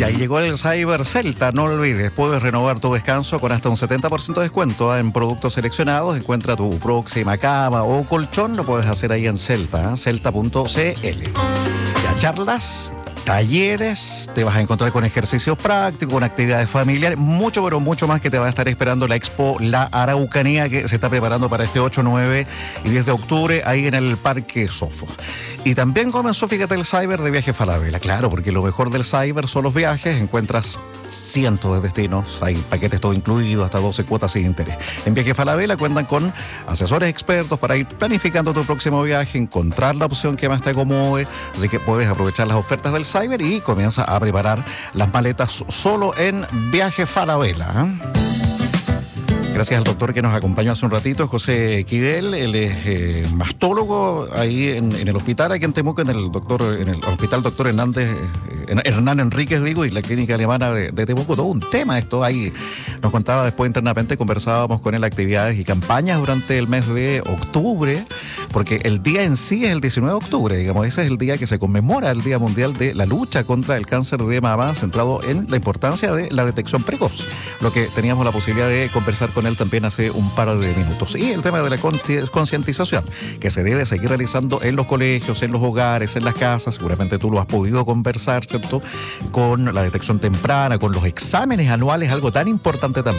Y ahí llegó el Cyber Celta, no lo olvides, puedes renovar tu descanso con hasta un 70% de descuento en productos seleccionados. Encuentra tu próxima cama o colchón, lo puedes hacer ahí en Celta, celta.cl. Ya charlas, talleres, te vas a encontrar con ejercicios prácticos, con actividades familiares, mucho, pero mucho más que te va a estar esperando la Expo La Araucanía, que se está preparando para este 8, 9 y 10 de octubre ahí en el Parque Sofo. Y también comenzó, fíjate, el Cyber de Viaje Falabella. Claro, porque lo mejor del Cyber son los viajes. Encuentras cientos de destinos, hay paquetes todo incluido, hasta 12 cuotas sin interés. En Viaje Falabella cuentan con asesores expertos para ir planificando tu próximo viaje, encontrar la opción que más te acomode. Así que puedes aprovechar las ofertas del Cyber y comienza a preparar las maletas solo en Viaje Falabella. Gracias al doctor que nos acompañó hace un ratito, José Quidel. Él es mastólogo ahí en el hospital, aquí en Temuco, en el hospital doctor Hernán Enríquez, y la clínica alemana de Temuco. Todo un tema esto ahí. Nos contaba después internamente, conversábamos con él actividades y campañas durante el mes de octubre, porque el día en sí es el 19 de octubre, digamos, ese es el día que se conmemora el Día Mundial de la Lucha contra el Cáncer de Mama, centrado en la importancia de la detección precoz, lo que teníamos la posibilidad de conversar con él también hace un par de minutos. Y el tema de la concientización, que se debe seguir realizando en los colegios, en los hogares, en las casas. Seguramente tú lo has podido conversar, ¿cierto? Con la detección temprana, con los exámenes anuales, algo tan importante también.